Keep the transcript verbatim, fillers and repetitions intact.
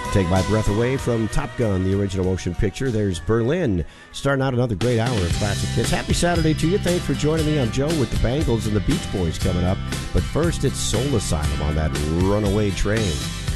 Take my breath away from Top Gun, the original motion picture. There's Berlin, starting out another great hour of classic hits. Happy Saturday to you. Thanks for joining me. I'm Joe with the Bangles and the Beach Boys coming up. But first, it's Soul Asylum on that Runaway Train.